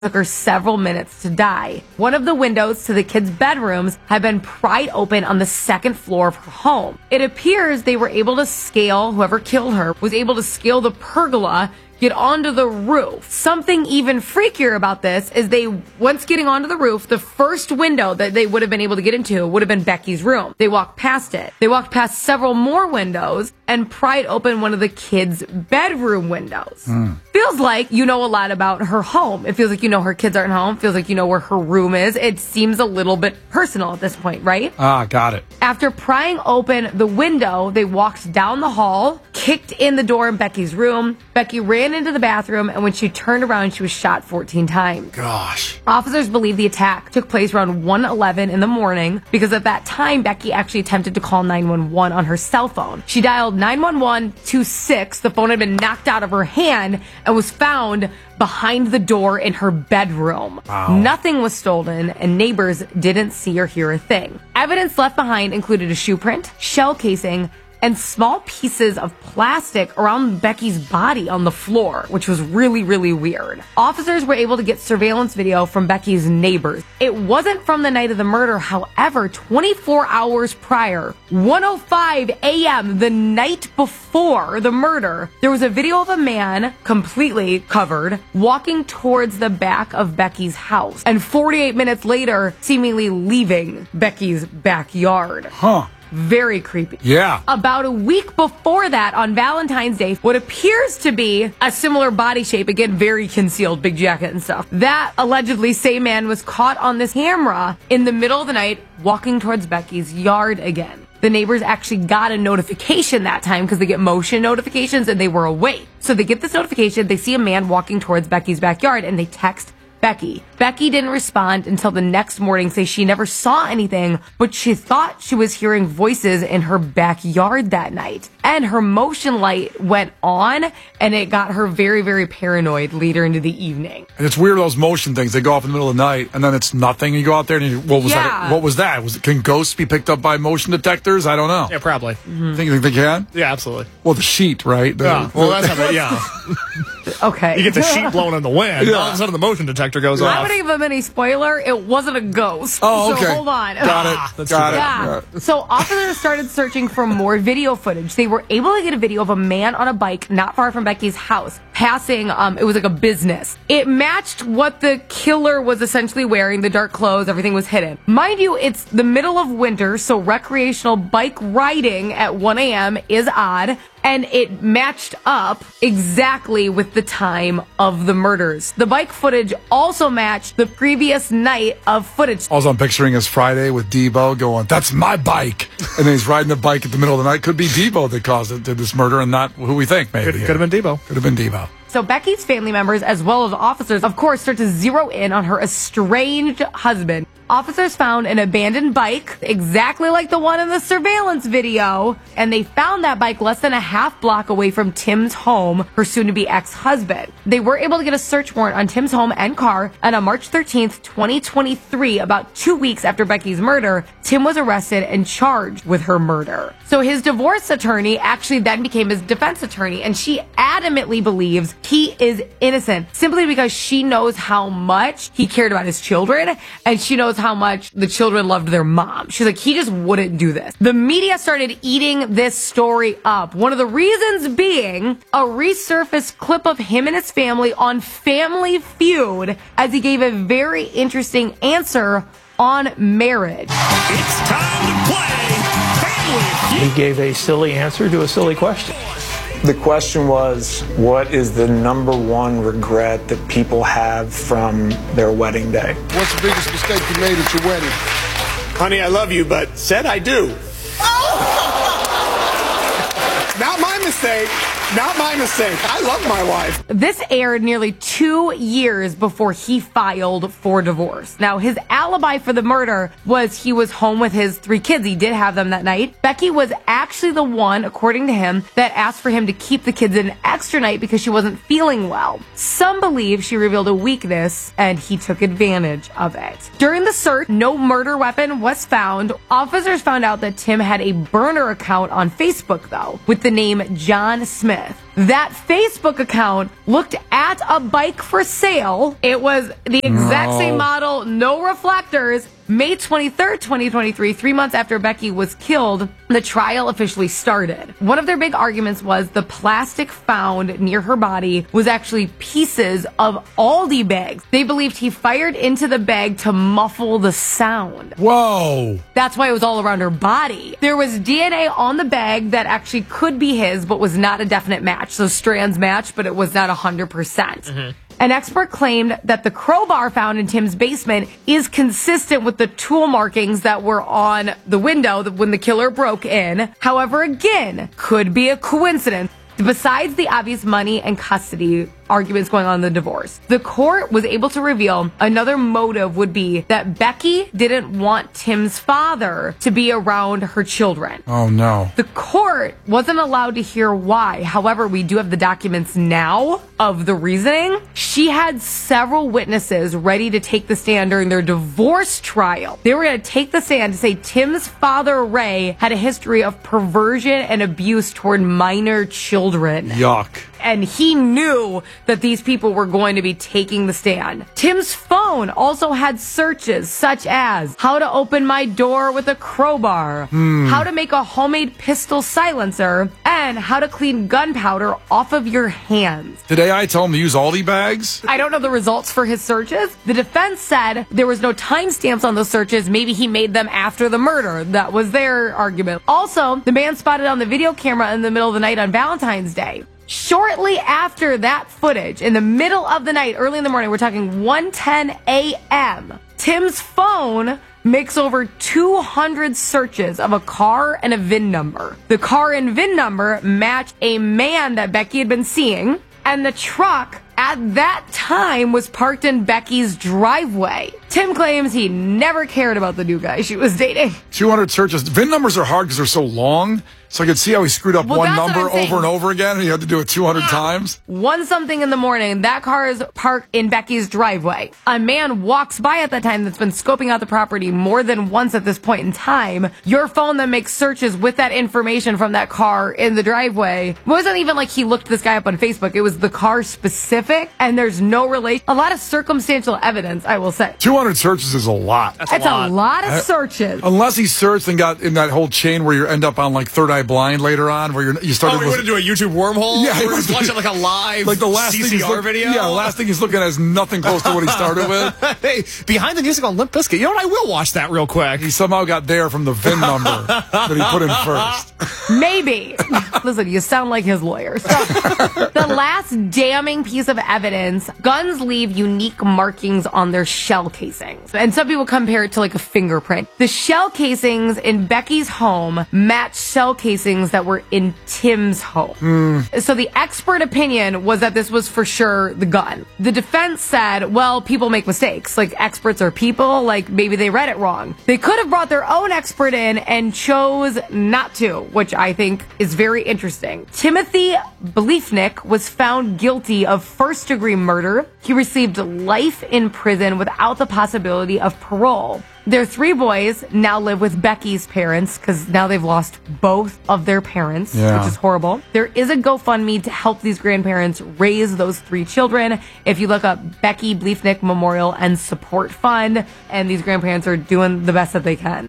took her several minutes to die. One of the windows to the kids' bedrooms had been pried open on the second floor of her home. It appears they were able to scale, whoever killed her, was able to scale the pergola, get onto the roof. Something even freakier about this is once getting onto the roof, the first window that they would have been able to get into would have been Becky's room. They walked past it. They walked past several more windows and pried open one of the kids' bedroom windows. Feels like you know a lot about her home. It feels like you know her kids aren't home. Feels like you know where her room is. It seems a little bit personal at this point, right? Got it. After prying open the window, they walked down the hall, kicked in the door in Becky's room. Becky ran into the bathroom, and when she turned around, she was shot 14 times. Gosh. Officers believe the attack took place around 1:11 in the morning because at that time, Becky actually attempted to call 911 on her cell phone. She dialed 911-26. The phone had been knocked out of her hand and was found behind the door in her bedroom. Wow. Nothing was stolen, and neighbors didn't see or hear a thing. Evidence left behind included a shoe print, shell casing, and small pieces of plastic around Becky's body on the floor, which was really, really weird. Officers were able to get surveillance video from Becky's neighbors. It wasn't from the night of the murder, however, 24 hours prior, 1:05 a.m., the night before the murder, there was a video of a man, completely covered, walking towards the back of Becky's house, and 48 minutes later, seemingly leaving Becky's backyard. Huh. Very creepy. Yeah. About a week before that, on Valentine's Day, what appears to be a similar body shape, again, very concealed, big jacket and stuff, that allegedly same man was caught on this camera in the middle of the night walking towards Becky's yard again. The neighbors actually got a notification that time because they get motion notifications and they were awake. So they get this notification, they see a man walking towards Becky's backyard, and they text Becky. Becky didn't respond until the next morning, say she never saw anything, but she thought she was hearing voices in her backyard that night. And her motion light went on, and it got her very, very paranoid later into the evening. And it's weird, those motion things. They go off in the middle of the night, and then it's nothing. You go out there, and what was that? What was that? Can ghosts be picked up by motion detectors? I don't know. Yeah, probably. Think they can? Yeah, absolutely. Well, the sheet, right? Well, that's how they, yeah. Okay. You get the sheet blown in the wind. Yeah. All of a sudden, the motion detector goes off. I'm going to give a mini spoiler. It wasn't a ghost. Oh, okay. So hold on. Got it. Got it. Yeah. So officers started searching for more video footage. They were able to get a video of a man on a bike not far from Becky's house passing. It was like a business. It matched what the killer was essentially wearing, the dark clothes, everything was hidden. Mind you, it's the middle of winter, so recreational bike riding at 1 a.m. is odd. And it matched up exactly with the time of the murders. The bike footage also matched the previous night of footage. Also, I'm picturing is Friday with Debo going, "That's my bike," and then he's riding the bike at the middle of the night. Could be Debo that caused it, did this murder, and not who we think. Maybe Could have been Debo. Could have been Debo. So Becky's family members, as well as officers, of course, start to zero in on her estranged husband. Officers found an abandoned bike, exactly like the one in the surveillance video, and they found that bike less than a half block away from Tim's home, her soon-to-be ex-husband. They were able to get a search warrant on Tim's home and car, and on March 13th, 2023, about 2 weeks after Becky's murder, Tim was arrested and charged with her murder. So his divorce attorney actually then became his defense attorney, and she adamantly believes he is innocent, simply because she knows how much he cared about his children, and she knows how much the children loved their mom. She's like, he just wouldn't do this. The media started eating this story up. One of the reasons being a resurfaced clip of him and his family on Family Feud, as he gave a very interesting answer on marriage. It's time to play Family Feud. He gave a silly answer to a silly question. The question was, what is the number one regret that people have from their wedding day? What's the biggest mistake you made at your wedding? Honey, I love you, but said I do. Not my mistake. Not my mistake. I love my wife. This aired nearly 2 years before he filed for divorce. Now, his alibi for the murder was he was home with his 3 kids. He did have them that night. Becky was actually the one, according to him, that asked for him to keep the kids an extra night because she wasn't feeling well. Some believe she revealed a weakness and he took advantage of it. During the search, no murder weapon was found. Officers found out that Tim had a burner account on Facebook, though, with the name John Smith. That Facebook account looked at a bike for sale. It was the exact same model, no reflectors. May 23rd, 2023, 3 months after Becky was killed, the trial officially started. One of their big arguments was the plastic found near her body was actually pieces of Aldi bags. They believed he fired into the bag to muffle the sound. Whoa. That's why it was all around her body. There was DNA on the bag that actually could be his, but was not a definite match. So strands matched, but it was not 100%. An expert claimed that the crowbar found in Tim's basement is consistent with the tool markings that were on the window when the killer broke in. However, again, could be a coincidence. Besides the obvious money and custody arguments going on in the divorce, the court was able to reveal another motive would be that Becky didn't want Tim's father to be around her children. Oh, no. The court wasn't allowed to hear why. However, we do have the documents now of the reasoning. She had several witnesses ready to take the stand during their divorce trial. They were going to take the stand to say Tim's father, Ray, had a history of perversion and abuse toward minor children. Yuck. And he knew that these people were going to be taking the stand. Tim's phone also had searches such as how to open my door with a crowbar, how to make a homemade pistol silencer, and how to clean gunpowder off of your hands. Did AI tell him to use Aldi bags? I don't know the results for his searches. The defense said there was no timestamps on those searches. Maybe he made them after the murder. That was their argument. Also, the man spotted on the video camera in the middle of the night on Valentine's Day. Shortly after that footage, in the middle of the night, early in the morning, we're talking 1:10 a.m., Tim's phone makes over 200 searches of a car and a VIN number. The car and VIN number match a man that Becky had been seeing, and the truck at that time was parked in Becky's driveway. Tim claims he never cared about the new guy she was dating. 200 searches. VIN numbers are hard because they're so long. So I could see how he screwed up one number over and over again, and he had to do it 200 times. 1-something in the morning, that car is parked in Becky's driveway. A man walks by at that time that's been scoping out the property more than once at this point in time. Your phone then makes searches with that information from that car in the driveway. It wasn't even like he looked this guy up on Facebook. It was the car specific, and there's no relation. A lot of circumstantial evidence, I will say. 200 searches is a lot. That's a lot of searches. Unless he searched and got in that whole chain where you end up on like Third Eye Blind later on, where you started. Oh, we went into a YouTube wormhole? Yeah, he was watching like a live like the last CCR video? Yeah, the last thing he's looking at is nothing close to what he started with. Hey, behind the music on Limp Bizkit. You know what? I will watch that real quick. He somehow got there from the VIN number that he put in first. Maybe. Listen, you sound like his lawyer. So, the last damning piece of evidence, guns leave unique markings on their shell casings. And some people compare it to like a fingerprint. The shell casings in Becky's home match shell casings that were in Tim's home. So the expert opinion was that this was for sure the gun. The defense said, well, people make mistakes. Like, experts are people. Like, maybe they read it wrong. They could have brought their own expert in and chose not to, which I think is very interesting. Timothy Bliefnick was found guilty of first-degree murder. He received life in prison without the possibility of parole. Their 3 boys now live with Becky's parents because now they've lost both of their parents, which is horrible. There is a GoFundMe to help these grandparents raise those 3 children. If you look up Becky Bliefnick Memorial and Support Fund, and these grandparents are doing the best that they can.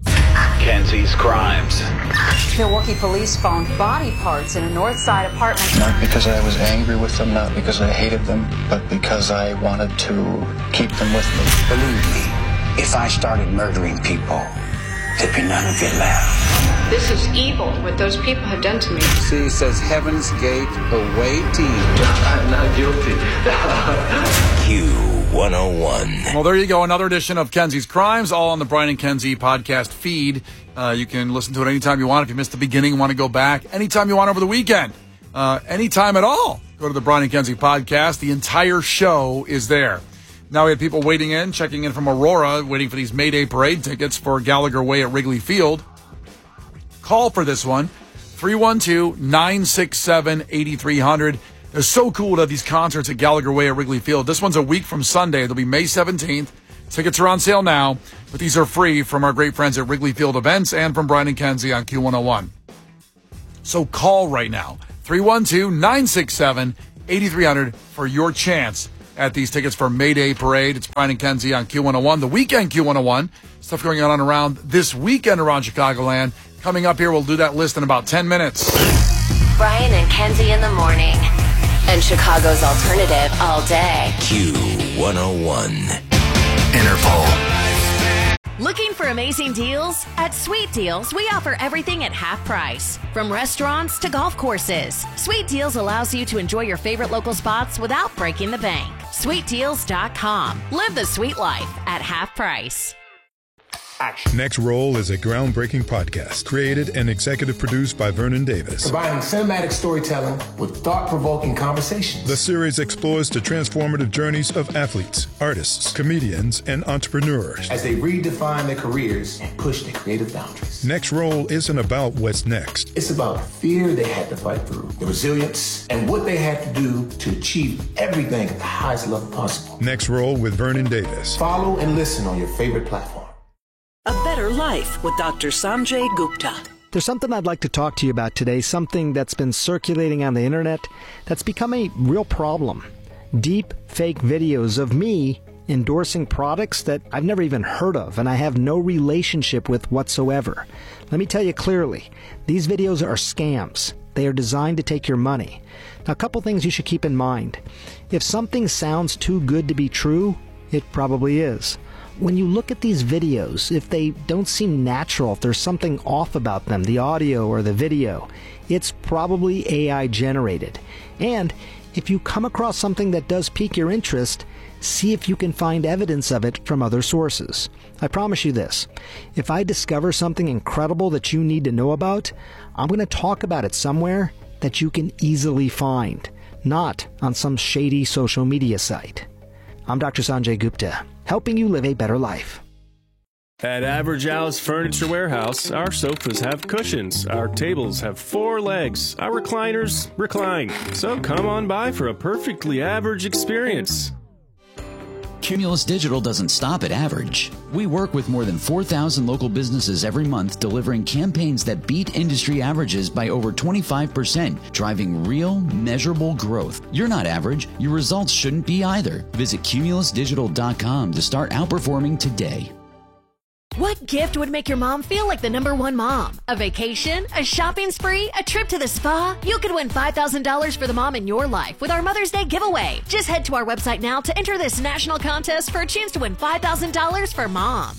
Kenzie's Crimes. Milwaukee police found body parts in a North Side apartment. Not because I was angry with them, not because I hated them, but because I wanted to keep them with me. Believe me, if I started murdering people, there'd be none of you left. This is evil, what those people have done to me. She says Heaven's Gate awaiting. I'm not guilty. Q101. Well, there you go. Another edition of Kenzie's Crimes, all on the Brian and Kenzie podcast feed. You can listen to it anytime you want. If you missed the beginning and want to go back, anytime you want over the weekend. Anytime at all. Go to the Brian and Kenzie podcast. The entire show is there. Now we had people checking in from Aurora, waiting for these May Day parade tickets for Gallagher Way at Wrigley Field. Call for this one, 312-967-8300. They're so cool to have these concerts at Gallagher Way at Wrigley Field. This one's a week from Sunday. It'll be May 17th. Tickets are on sale now, but these are free from our great friends at Wrigley Field Events and from Brian and Kenzie on Q101. So call right now, 312-967-8300 for your chance at these tickets for May Day Parade. It's Brian and Kenzie on Q101, the weekend Q101. Stuff going on around this weekend around Chicagoland. Coming up here, we'll do that list in about 10 minutes. Brian and Kenzie in the morning. And Chicago's alternative all day. Q101. Interpol. Looking for amazing deals? At Sweet Deals, we offer everything at half price. From restaurants to golf courses. Sweet Deals allows you to enjoy your favorite local spots without breaking the bank. SweetDeals.com. Live the sweet life at half price. Action. Next Roll is a groundbreaking podcast created and executive produced by Vernon Davis. Combining cinematic storytelling with thought-provoking conversations. The series explores the transformative journeys of athletes, artists, comedians, and entrepreneurs as they redefine their careers and push their creative boundaries. Next Roll isn't about what's next. It's about fear they had to fight through, the resilience, and what they had to do to achieve everything at the highest level possible. Next Roll with Vernon Davis. Follow and listen on your favorite platform. A Better Life with Dr. Sanjay Gupta. There's something I'd like to talk to you about today, something that's been circulating on the internet that's become a real problem. Deep fake videos of me endorsing products that I've never even heard of and I have no relationship with whatsoever. Let me tell you clearly, these videos are scams. They are designed to take your money. Now, a couple things you should keep in mind. If something sounds too good to be true, it probably is. When you look at these videos, if they don't seem natural, if there's something off about them, the audio or the video, it's probably AI generated. And if you come across something that does pique your interest, see if you can find evidence of it from other sources. I promise you this, if I discover something incredible that you need to know about, I'm going to talk about it somewhere that you can easily find, not on some shady social media site. I'm Dr. Sanjay Gupta, helping you live a better life. At Average Al's Furniture Warehouse, our sofas have cushions, our tables have 4 legs, our recliners recline. So come on by for a perfectly average experience. Cumulus Digital doesn't stop at average. We work with more than 4,000 local businesses every month, delivering campaigns that beat industry averages by over 25%, driving real, measurable growth. You're not average. Your results shouldn't be either. Visit cumulusdigital.com to start outperforming today. What gift would make your mom feel like the #1 mom? A vacation? A shopping spree? A trip to the spa? You could win $5,000 for the mom in your life with our Mother's Day giveaway. Just head to our website now to enter this national contest for a chance to win $5,000 for mom.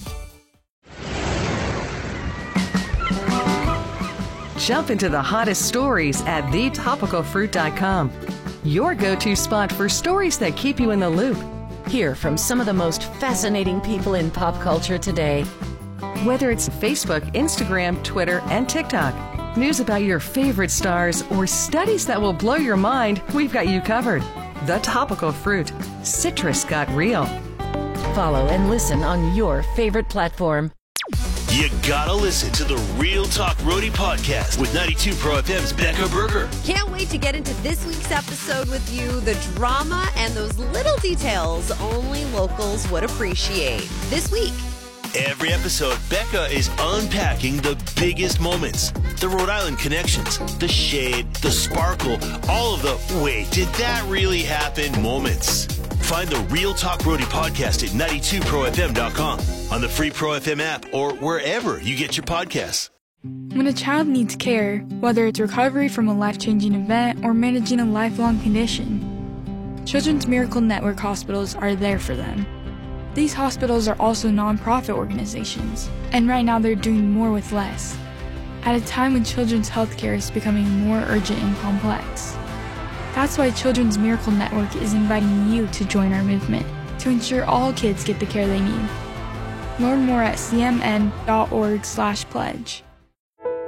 Jump into the hottest stories at thetopicalfruit.com. Your go-to spot for stories that keep you in the loop. Hear from some of the most fascinating people in pop culture today. Whether it's Facebook, Instagram, Twitter, and TikTok, news about your favorite stars, or studies that will blow your mind, we've got you covered. The Topical Fruit. Citrus got real. Follow and listen on your favorite platform. You gotta listen to the Real Talk Roadie podcast with 92 Pro FM's Becca Berger. Can't wait to get into this week's episode with you. The drama and those little details only locals would appreciate. This week. Every episode, Becca is unpacking the biggest moments. The Rhode Island connections, the shade, the sparkle, all of the wait, did that really happen moments. Find the Real Talk Roadie podcast at 92profm.com, on the free Pro FM app, or wherever you get your podcasts. When a child needs care, whether it's recovery from a life-changing event or managing a lifelong condition, Children's Miracle Network hospitals are there for them. These hospitals are also nonprofit organizations, and right now they're doing more with less, at a time when children's health care is becoming more urgent and complex. That's why Children's Miracle Network is inviting you to join our movement to ensure all kids get the care they need. Learn more at cmn.org/pledge.